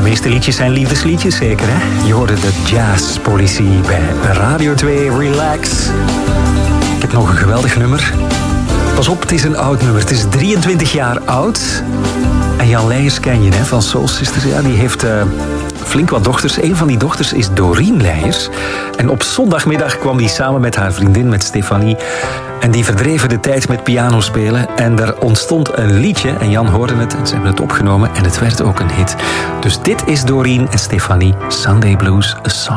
meeste liedjes zijn liefdesliedjes, zeker, hè? Je hoorde de Jazzpolitie bij Radio 2 Relax. Ik heb nog een geweldig nummer. Pas op, het is een oud nummer. Het is 23 jaar oud. En Jan Leijers ken je, hè, van Soul Sisters. Ja, die heeft flink wat dochters. Een van die dochters is Doreen Leijers. En op zondagmiddag kwam die samen met haar vriendin, met Stefanie. En die verdreven de tijd met piano spelen. En er ontstond een liedje. En Jan hoorde het en ze hebben het opgenomen. En het werd ook een hit. Dus dit is Doreen en Stefanie, Sunday Blues, A Song.